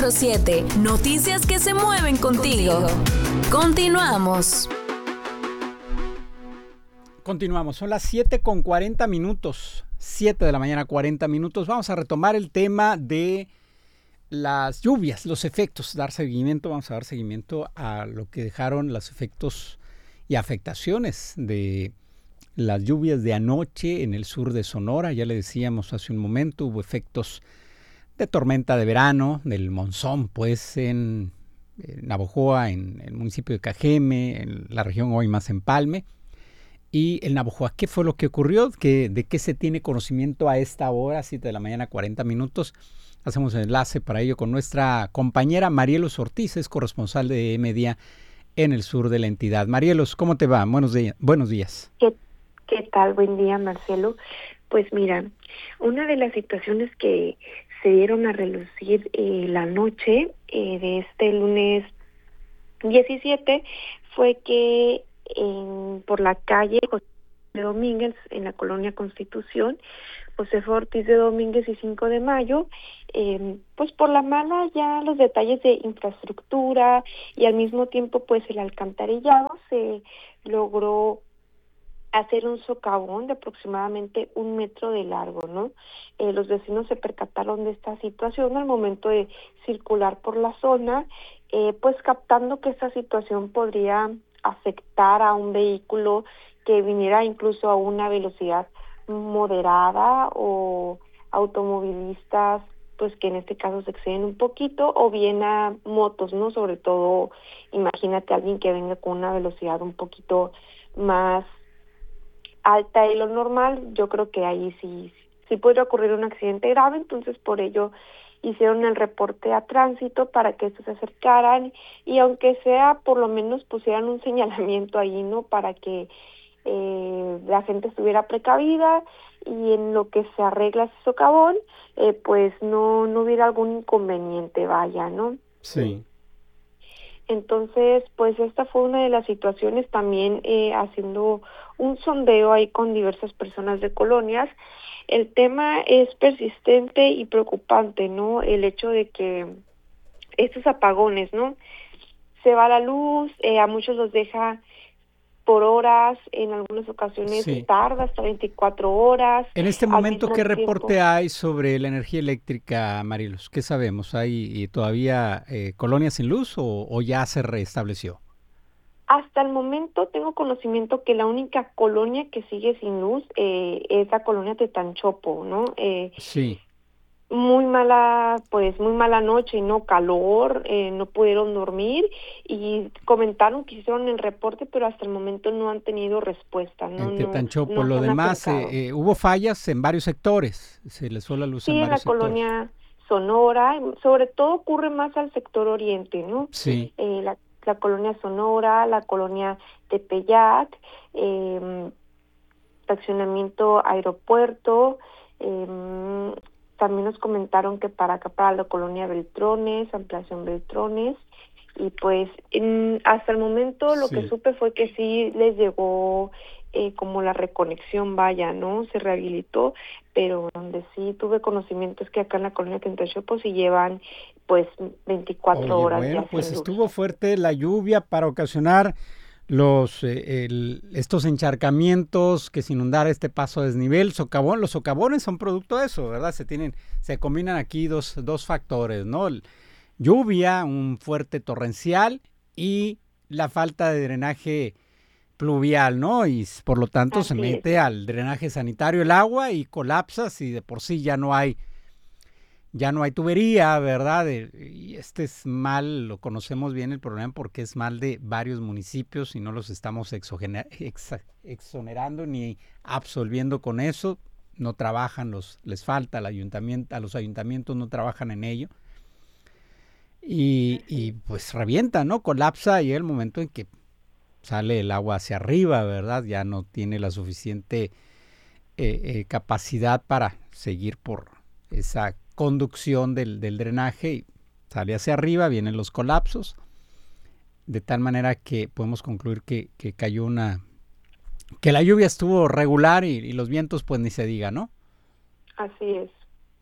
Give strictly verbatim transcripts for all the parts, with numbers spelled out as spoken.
cuatro siete. Noticias que se mueven contigo. contigo. Continuamos. Continuamos, son las siete con cuarenta minutos, siete de la mañana, cuarenta minutos. Vamos a retomar el tema de las lluvias, los efectos, dar seguimiento, vamos a dar seguimiento a lo que dejaron los efectos y afectaciones de las lluvias de anoche en el sur de Sonora. Ya le decíamos hace un momento, hubo efectos de tormenta de verano, del monzón, pues, en, en Navojoa, en el municipio de Cajeme, en la región Guaymas, Empalme. Y el Navojoa, ¿qué fue lo que ocurrió? ¿Qué, ¿De qué se tiene conocimiento a esta hora, siete de la mañana, cuarenta minutos? Hacemos el enlace para ello con nuestra compañera Marielos Ortiz, es corresponsal de Media en el sur de la entidad. Marielos, ¿cómo te va? Buenos días. Buenos días. ¿Qué, qué tal? Buen día, Marcelo. Pues mira, una de las situaciones que se dieron a relucir eh, la noche eh, de este lunes diecisiete fue que En, por la calle de Domínguez, en la colonia Constitución, Josefo Ortiz de Domínguez y cinco de mayo, eh, pues por la mala ya los detalles de infraestructura y al mismo tiempo pues el alcantarillado, se logró hacer un socavón de aproximadamente un metro de largo, ¿no? Eh, los vecinos se percataron de esta situación al momento de circular por la zona, eh, pues captando que esta situación podría afectar a un vehículo que viniera incluso a una velocidad moderada o automovilistas pues que en este caso se exceden un poquito, o bien a motos, ¿no? Sobre todo, imagínate a alguien que venga con una velocidad un poquito más alta de lo normal. Yo creo que ahí sí, sí podría ocurrir un accidente grave, entonces por ello hicieron el reporte a tránsito para que estos se acercaran y aunque sea por lo menos pusieran un señalamiento ahí, ¿no? Para que eh, la gente estuviera precavida y en lo que se arregla ese socavón, eh, pues no, no hubiera algún inconveniente, vaya, ¿no? Sí. Entonces, pues esta fue una de las situaciones, también eh, haciendo un sondeo ahí con diversas personas de colonias. El tema es persistente y preocupante, ¿no? El hecho de que estos apagones, ¿no? Se va la luz, eh, a muchos los deja por horas, en algunas ocasiones Sí. tarda hasta veinticuatro horas. En este Al momento, mismo ¿qué tiempo, reporte hay sobre la energía eléctrica, Marielos? ¿Qué sabemos? ¿Hay todavía eh, colonias sin luz o, o ya se restableció? Hasta el momento tengo conocimiento que la única colonia que sigue sin luz eh, es la colonia Tetanchopo, ¿no? Eh, Sí. muy mala, pues muy mala noche, ¿no? Calor, eh, no pudieron dormir y comentaron que hicieron el reporte, pero hasta el momento no han tenido respuesta, ¿no? En No, Tetanchopo, no lo se han demás, acercado. eh, eh, hubo fallas en varios sectores, se les fue la luz Sí, en en la varios sectores. colonia Sonora, sobre todo ocurre más al sector oriente, ¿no? Sí. Eh, la, la colonia Sonora, la colonia Tepeyac, eh, estacionamiento Aeropuerto, eh, también nos comentaron que para acá, para la colonia Beltrones, ampliación Beltrones, y pues en, hasta el momento lo Sí. que supe fue que sí les llegó eh, como la reconexión, vaya, ¿no? Se rehabilitó, pero donde sí tuve conocimiento es que acá en la colonia Quintachopo sí llevan pues veinticuatro Oye, horas bueno, ya pues sin luz. estuvo fuerte la lluvia para ocasionar los eh, el, estos encharcamientos, que se inundara este paso a desnivel, socavón. Los socavones son producto de eso, ¿verdad? Se tienen, se combinan aquí dos, dos factores, ¿no? El, lluvia, un fuerte torrencial y la falta de drenaje pluvial, ¿no? Y por lo tanto se Así mete es. al drenaje sanitario el agua y colapsa si de por sí ya no hay ya no hay tubería, ¿verdad? Y este es mal, lo conocemos bien el problema porque es mal de varios municipios y no los estamos exogena, ex, exonerando ni absolviendo con eso. No trabajan, los, les falta al ayuntamiento, a los ayuntamientos no trabajan en ello. Y, y pues revienta, ¿no? Colapsa y el momento en que sale el agua hacia arriba, ¿verdad? Ya no tiene la suficiente eh, eh, capacidad para seguir por esa conducción del, del drenaje y sale hacia arriba, vienen los colapsos, de tal manera que podemos concluir que, que cayó una, que la lluvia estuvo regular y, y los vientos pues ni se diga, ¿no? Así es.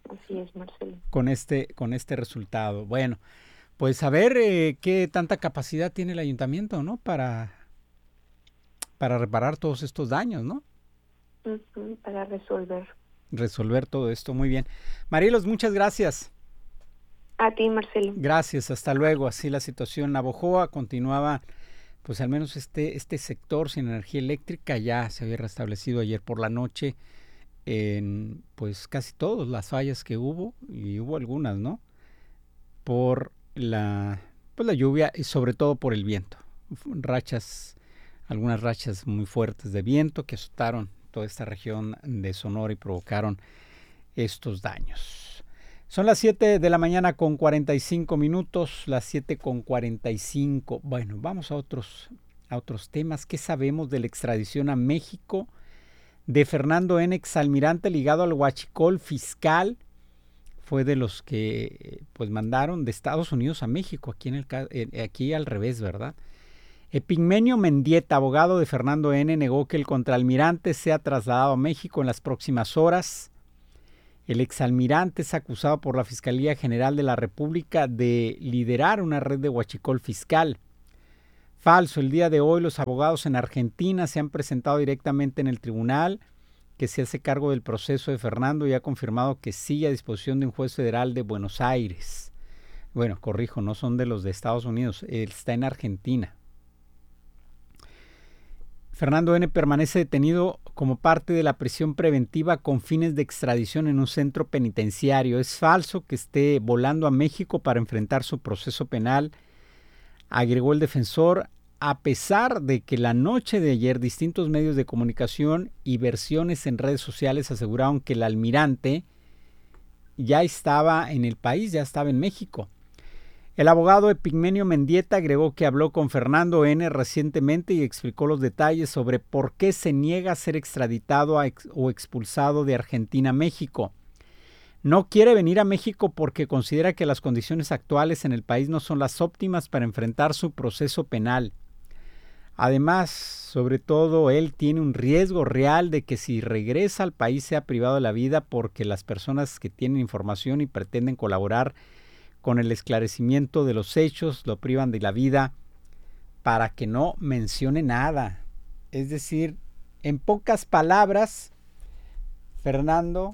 Así es, Marcelo. Con este, con este resultado. Bueno, pues a ver eh, qué tanta capacidad tiene el ayuntamiento, ¿no? Para, para reparar todos estos daños, ¿no? Uh-huh, para resolver. Resolver todo esto, muy bien. Marielos, muchas gracias. A ti, Marcelo. Gracias, hasta luego. Así la situación en Navojoa continuaba, pues al menos este, este sector sin energía eléctrica ya se había restablecido ayer por la noche en pues casi todas las fallas que hubo, y hubo algunas, ¿no? Por la, pues, la lluvia y sobre todo por el viento. Rachas, algunas rachas muy fuertes de viento que azotaron toda esta región de Sonora y provocaron estos daños. Son las siete de la mañana con cuarenta y cinco minutos, las siete con cuarenta y cinco. Bueno, vamos a otros, a otros temas. ¿Qué sabemos de la extradición a México de Fernando N., exalmirante ligado al huachicol fiscal? Fue de los que pues mandaron de Estados Unidos a México, aquí, en el, aquí al revés, ¿verdad? Epigmenio Mendieta, abogado de Fernando N., negó que el contraalmirante sea trasladado a México en las próximas horas. El exalmirante es acusado por la Fiscalía General de la República de liderar una red de huachicol fiscal. Falso, el día de hoy los abogados en Argentina se han presentado directamente en el tribunal que se hace cargo del proceso de Fernando y ha confirmado que sigue a disposición de un juez federal de Buenos Aires. Bueno, corrijo, no son de los de Estados Unidos, él está en Argentina. Fernando N. permanece detenido como parte de la prisión preventiva con fines de extradición en un centro penitenciario. Es falso que esté volando a México para enfrentar su proceso penal, agregó el defensor, a pesar de que la noche de ayer distintos medios de comunicación y versiones en redes sociales aseguraron que el almirante ya estaba en el país, ya estaba en México. El abogado Epigmenio Mendieta agregó que habló con Fernando N. recientemente y explicó los detalles sobre por qué se niega a ser extraditado a ex- o expulsado de Argentina a México. No quiere venir a México porque considera que las condiciones actuales en el país no son las óptimas para enfrentar su proceso penal. Además, sobre todo, él tiene un riesgo real de que si regresa al país sea privado de la vida porque las personas que tienen información y pretenden colaborar con el esclarecimiento de los hechos lo privan de la vida para que no mencione nada. Es decir, en pocas palabras, Fernando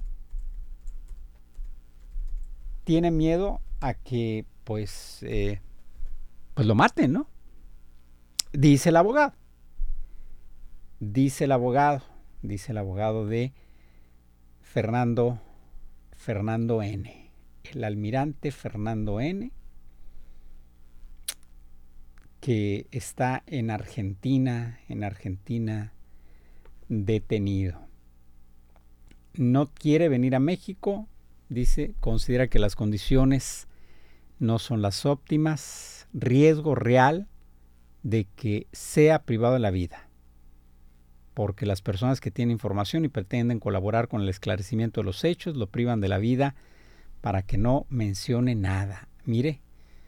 tiene miedo a que pues, eh, pues lo maten, ¿no? Dice el abogado. Dice el abogado. Dice el abogado de Fernando, Fernando N., el almirante Fernando N., que está en Argentina, en Argentina detenido. No quiere venir a México, dice, considera que las condiciones no son las óptimas, riesgo real de que sea privado de la vida, porque las personas que tienen información y pretenden colaborar con el esclarecimiento de los hechos lo privan de la vida para que no mencione nada. Mire,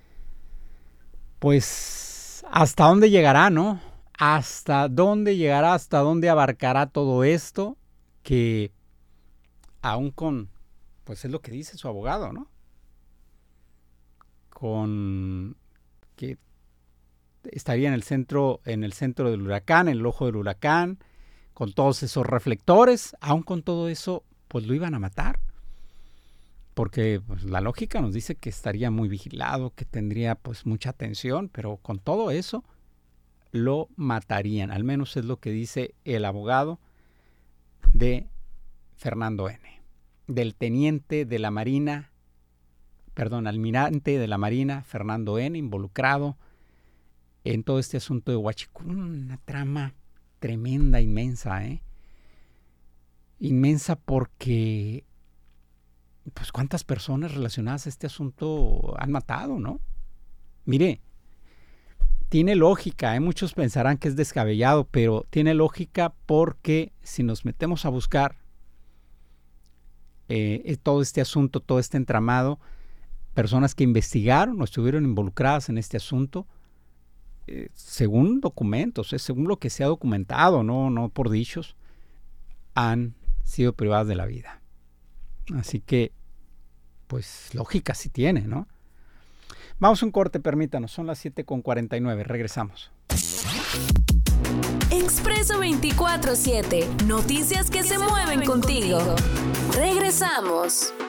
pues, ¿hasta dónde llegará, no? ¿Hasta dónde llegará? ¿Hasta dónde abarcará todo esto? Que aún con, pues es lo que dice su abogado, ¿no? Con que estaría en el centro, en el centro del huracán, en el ojo del huracán, con todos esos reflectores, aún con todo eso, pues lo iban a matar. Porque pues, la lógica nos dice que estaría muy vigilado, que tendría pues mucha atención, pero con todo eso lo matarían. Al menos es lo que dice el abogado de Fernando N., del teniente de la Marina, perdón, almirante de la Marina, Fernando N., involucrado en todo este asunto de huachicol. Una trama tremenda, inmensa, ¿eh? Inmensa porque pues cuántas personas relacionadas a este asunto han matado, ¿no? Mire, tiene lógica, ¿eh? Muchos pensarán que es descabellado, pero tiene lógica porque si nos metemos a buscar eh, todo este asunto, todo este entramado, personas que investigaron o estuvieron involucradas en este asunto, eh, según documentos, eh, según lo que se ha documentado, no, no por dichos, han sido privadas de la vida. Así que pues lógica sí tiene, ¿no? Vamos a un corte, permítanos, son las siete con cuarenta y nueve, regresamos. Expreso veinticuatro siete, noticias que se mueven contigo. Regresamos.